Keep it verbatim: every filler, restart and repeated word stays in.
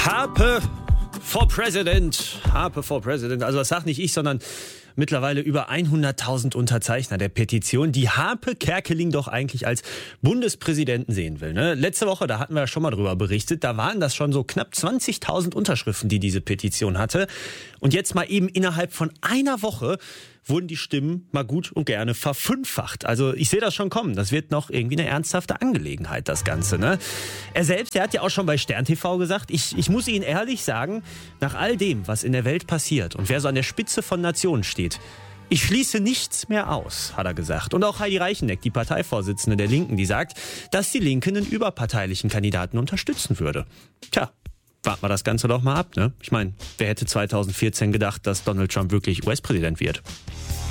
Harpe for President. Harpe for President. Also das sagt nicht ich, sondern mittlerweile über hunderttausend Unterzeichner der Petition, die Harpe Kerkeling doch eigentlich als Bundespräsidenten sehen will. Ne? Letzte Woche, da hatten wir ja schon mal drüber berichtet, da waren das schon so knapp zwanzigtausend Unterschriften, die diese Petition hatte. Und jetzt mal eben innerhalb von einer Woche wurden die Stimmen mal gut und gerne verfünffacht. Also ich sehe das schon kommen. Das wird noch irgendwie eine ernsthafte Angelegenheit, das Ganze. Ne? Er selbst, der hat ja auch schon bei Stern T V gesagt, ich, ich muss Ihnen ehrlich sagen, nach all dem, was in der Welt passiert und wer so an der Spitze von Nationen steht, ich schließe nichts mehr aus, hat er gesagt. Und auch Heidi Reicheneck, die Parteivorsitzende der Linken, die sagt, dass die Linke einen überparteilichen Kandidaten unterstützen würde. Tja, warten wir das Ganze doch mal ab, ne? Ich meine, wer hätte zweitausendvierzehn gedacht, dass Donald Trump wirklich U S-Präsident wird?